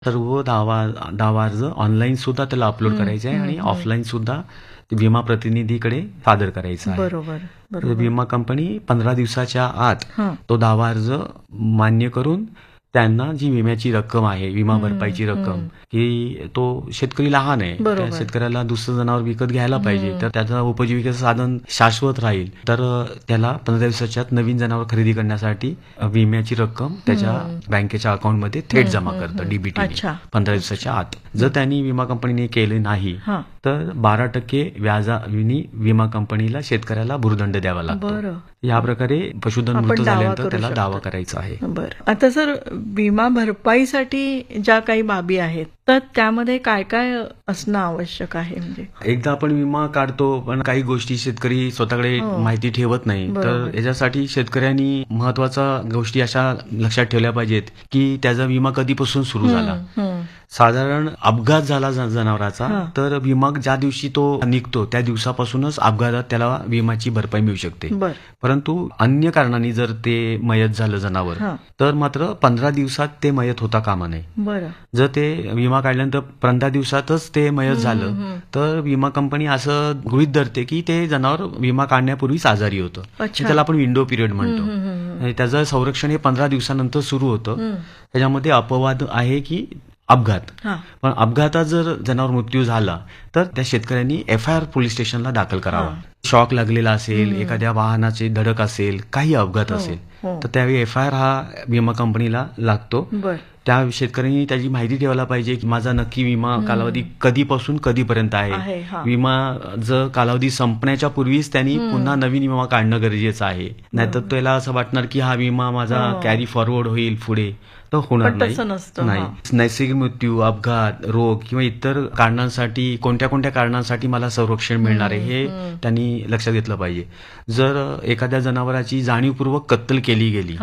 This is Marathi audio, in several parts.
सर्व दावा अर्ज ऑनलाईन सुद्धा त्याला अपलोड करायचे आहे आणि ऑफलाईन सुद्धा विमा प्रतिनिधीकडे सादर करायचा आहे. बरोबर. विमा कंपनी 15 दिवसाच्या आत तो दावा अर्ज मान्य करून त्यांना जी विम्याची रक्कम आहे, विमा भरपाईची रक्कम, की तो शेतकरी लहान आहे, त्या शेतकऱ्याला दुसरं जनावर विकत घ्यायला पाहिजे, तर त्याचं उपजीविकेचं साधन शाश्वत राहील, तर त्याला 15 दिवसाच्या आत नवीन जनावर खरेदी करण्यासाठी विम्याची रक्कम त्याच्या बँकेच्या अकाउंटमध्ये थेट जमा करतं डीबीटी 15 दिवसाच्या आत. जर त्यांनी विमा कंपनीने केले नाही तर 12% व्याजाने विमा कंपनीला शेतकऱ्याला भूर्दंड द्यावा लागतो. या प्रकारे पशुधन मृत्यू झाल्यानंतर त्याला दावा करायचा आहे. बरं. आता सर, विमा भरपाईसाठी ज्या काही बाबी आहेत तर त्यामध्ये काय काय असणं आवश्यक आहे? म्हणजे एकदा आपण विमा काढतो पण काही गोष्टी शेतकरी स्वतःकडे माहिती ठेवत नाही, तर याच्यासाठी शेतकऱ्यांनी महत्वाच्या गोष्टी अशा लक्षात ठेवल्या पाहिजेत की त्याचा विमा कधीपासून सुरू झाला. साधारण अपघात झाला जनावराचा तर विमा ज्या दिवशी तो निघतो त्या दिवसापासूनच अपघातात त्याला विमाची भरपाई मिळू शकते. परंतु अन्य कारणांनी जर ते मयत झालं जनावर तर मात्र 15 दिवसात ते मयत होता कामा नये. जर ते विमा काढल्यानंतर 15 दिवसातच ते मयत झालं तर विमा कंपनी असं गृहीत धरते की ते जनावर विमा काढण्यापूर्वीच आजारी होतं. त्याला आपण विंडो पिरियड म्हणतो. त्याचं संरक्षण हे 15 दिवसानंतर सुरू होतं. त्याच्यामध्ये अपवाद आहे की अपघात. पण अपघातात जर जनावर मृत्यू झाला तर त्या शेतकऱ्यांनी FIR पोलीस स्टेशनला दाखल करावा. शॉक लागलेला असेल, एखाद्या वाहनाची धडक असेल, काही अपघात असेल तर त्यावेळी FIR हा विमा कंपनीला लागतो. त्या शेतकऱ्यांनी त्याची माहिती ठेवायला पाहिजे की माझा नक्की विमा कालावधी कधीपासून कधीपर्यंत आहे. विमा जर कालावधी संपण्याच्या पूर्वीच त्यांनी पुन्हा नवीन विमा काढणं गरजेचं आहे. नाहीतर त्याला असं वाटणार की हा विमा माझा कॅरी फॉरवर्ड होईल पुढे, तर होणार नाही. नैसर्गिक मृत्यू, अपघात, रोग किंवा इतर कारणांसाठी कोणत्या कारणांसाठी मला संरक्षण मिळणार आहे हे त्यांनी लक्षात घेतलं पाहिजे. जर एखाद्या जनावराची जाणीवपूर्वक कत्तल केली गेली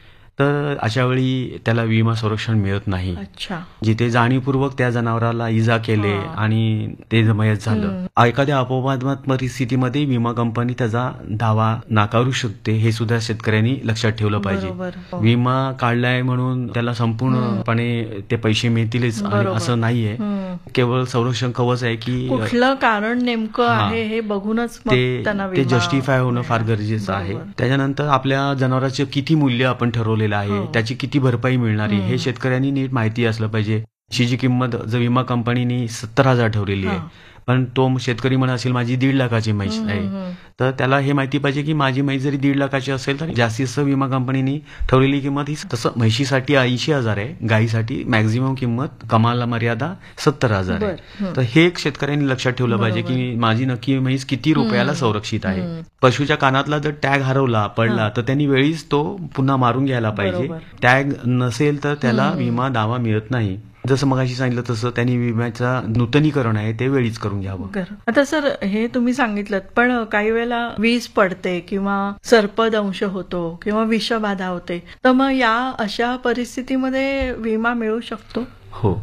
तर अशा वेळी त्याला विमा संरक्षण मिळत नाही. जिथे जाणीवपूर्वक त्या जनावराला इजा केले आणि ते मयत झालं, एखाद्या अपवादात्मक परिस्थितीमध्ये विमा कंपनी त्याचा दावा नाकारू शकते. हे सुद्धा शेतकऱ्यांनी लक्षात ठेवलं पाहिजे. विमा काढलाय म्हणून त्याला संपूर्णपणे ते पैसे मिळतीलच असं नाहीये. केवळ संरक्षण कवच आहे की कुठलं कारण नेमकं आहे हे बघूनच ते जस्टिफाय होणं फार गरजेचं आहे. त्याच्यानंतर आपल्या जनावरांचे किती मूल्य आपण ठरवलेलं आहे, त्याची किती भरपाई मिळणारी हे शेतकऱ्यांनी नीट माहिती असलं पाहिजे. जी किंमत जर विमा कंपनीने 70,000 ठेवलेली आहे पण तो शेतकरी म्हणत असेल माझी 1.5 लाखाची म्हैस आहे, तर त्याला हे माहिती पाहिजे की माझी म्हैस जरी 1.5 लाखाची असेल तर जास्तीत विमा कंपनीने ठेवलेली किंमत ही तसं म्हशीसाठी 80,000 आहे, गायीसाठी मॅक्झिमम किंमत कमाल मर्यादा 70,000 आहे. तर हे एक शेतकऱ्यांनी लक्षात ठेवलं पाहिजे की माझी नक्की म्हैस किती रुपयाला संरक्षित आहे. पशुच्या कानातला जर टॅग हरवला पडला तर त्यांनी वेळीच तो पुन्हा मारून घ्यायला पाहिजे. टॅग नसेल तर त्याला विमा दावा मिळत नाही. जसं मगाशी सांगितलं तसं त्यांनी विम्याचं नूतनीकरण आहे ते वेळीच करून घ्यावं. आता सर, हे तुम्ही सांगितलं, पण काही वेळेला वीज पडते किंवा सर्पदंश होतो किंवा विषबाधा होते, तर मग या अशा परिस्थितीमध्ये विमा मिळू शकतो? हो,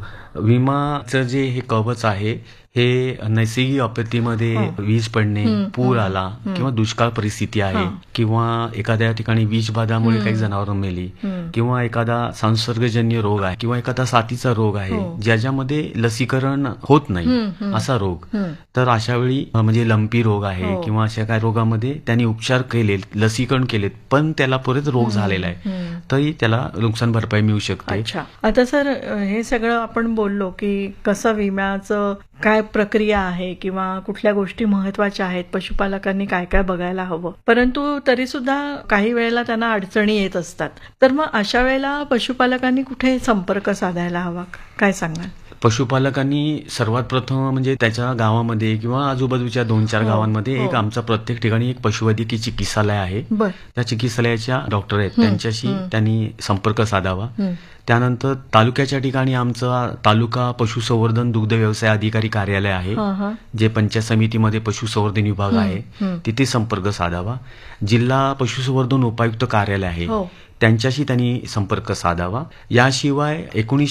विमाचं जे हे कवच आहे हे नैसर्गिक आपत्तीमध्ये वीज पडणे, पूर आला किंवा दुष्काळ परिस्थिती आहे किंवा एखाद्या ठिकाणी विषबाधामुळे काही जनावरं मेली किंवा एखादा संसर्गजन्य रोग आहे किंवा एखादा साथीचा रोग आहे ज्याच्यामध्ये लसीकरण होत नाही असा रोग, तर अशा वेळी म्हणजे लंपी रोग आहे किंवा अशा काही रोगामध्ये त्यांनी उपचार केले, लसीकरण केलेत पण त्याला परत रोग झालेला आहे तरी त्याला नुकसान भरपाई मिळू शकते. आता सर, हे सगळं आपण बोललो की कसं विम्याचं काय प्रक्रिया आहे किंवा कुठल्या गोष्टी महत्वाच्या आहेत, पशुपालकांनी काय काय बघायला हवं, परंतु तरी सुद्धा काही वेळेला त्यांना अडचणी येत असतात. तर मग अशा वेळेला पशुपालकांनी कुठे संपर्क साधायला हवा, काय सांगाल? पशुपालकांनी सर्वात प्रथम म्हणजे त्याच्या गावामध्ये किंवा आजूबाजूच्या 2-4 गावांमध्ये एक आमचा प्रत्येक ठिकाणी एक पशुवैद्यकीय चिकित्सालय आहे. त्या चिकित्सालयाच्या डॉक्टर आहेत त्यांच्याशी त्यांनी संपर्क साधावा. त्यानंतर तालुक्याच्या ठिकाणी आमचा तालुका पशुसंवर्धन दुग्ध व्यवसाय अधिकारी कार्यालय आहे, जे पंचायत समितीमध्ये पशुसंवर्धन विभाग आहे, तिथे संपर्क साधावा. जिल्हा पशुसंवर्धन उपायुक्त कार्यालय आहे त्यांच्याशी त्यांनी संपर्क साधावा. याशिवाय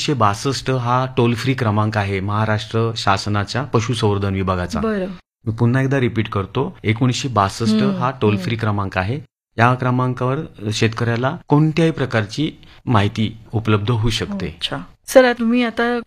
1962 हा टोल फ्री क्रमांक आहे महाराष्ट्र शासनाच्या पशुसंवर्धन विभागाचा. मी पुन्हा एकदा रिपीट करतो, 1962 हा टोल फ्री क्रमांक आहे. या क्रमांकावर शेतकऱ्याला कोणत्याही प्रकारची माहिती उपलब्ध होऊ शकते. सर तुम्ही आता